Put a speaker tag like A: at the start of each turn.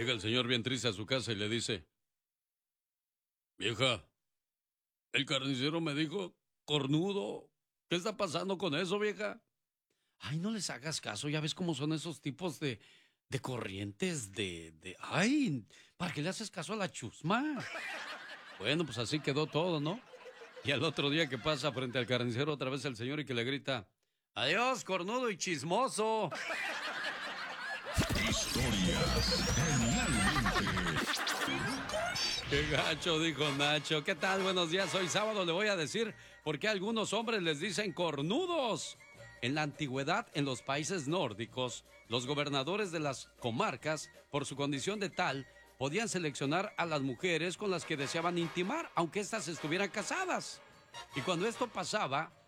A: Llega el señor bien triste a su casa y le dice: vieja, el carnicero me dijo cornudo. ¿Qué está pasando con eso, vieja? Ay, no les hagas caso, ya ves cómo son esos tipos de corrientes Ay, ¿para qué le haces caso a la chusma? Bueno, pues así quedó todo, ¿no? Y al otro día que pasa frente al carnicero otra vez el señor y que le grita: adiós, cornudo y chismoso.
B: Historias genialmente.
A: Qué gacho, dijo Nacho. ¿Qué tal? Buenos días. Hoy sábado le voy a decir por qué algunos hombres les dicen cornudos. En la antigüedad, en los países nórdicos, los gobernadores de las comarcas, por su condición de tal, podían seleccionar a las mujeres con las que deseaban intimar, aunque éstas estuvieran casadas. Y cuando esto pasaba,